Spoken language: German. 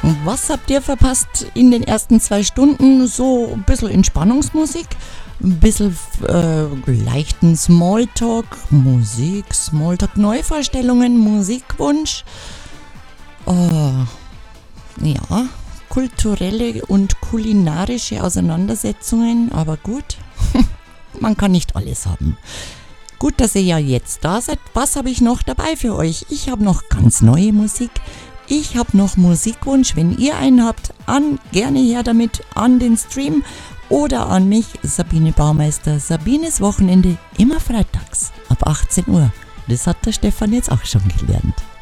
Was habt ihr verpasst in den ersten 2 Stunden? So ein bisschen Entspannungsmusik, ein bisschen leichten Smalltalk, Musik, Smalltalk, Neuvorstellungen, Musikwunsch. Ja, kulturelle und kulinarische Auseinandersetzungen, aber gut, man kann nicht alles haben. Gut, dass ihr ja jetzt da seid. Was habe ich noch dabei für euch? Ich habe noch ganz neue Musik. Ich habe noch Musikwunsch. Wenn ihr einen habt, gerne her damit an den Stream oder an mich, Sabine Baumeister. Sabines Wochenende immer freitags ab 18 Uhr. Das hat der Stefan jetzt auch schon gelernt.